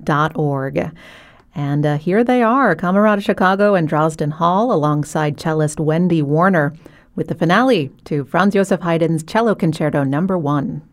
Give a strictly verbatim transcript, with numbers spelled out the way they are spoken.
dot org. And uh, here they are, Camerata Chicago and Drowsden Hall, alongside cellist Wendy Warner, with the finale to Franz Joseph Haydn's Cello Concerto Number One.